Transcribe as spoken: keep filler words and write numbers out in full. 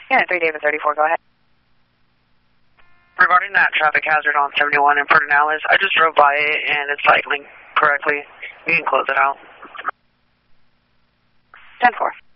Yeah, three David thirty-four, go ahead. Regarding that traffic hazard on seventy-one in Pedernales, I just drove by it and it's cycling correctly. You can close it out. ten four.